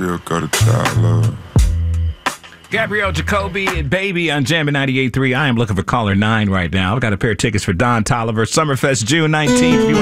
still got a child love. Gabrielle Jacoby and Baby on Jammin' 98.3. I am looking for caller 9 right now. I've got a pair of tickets for Don Toliver, Summerfest, June 19th. If you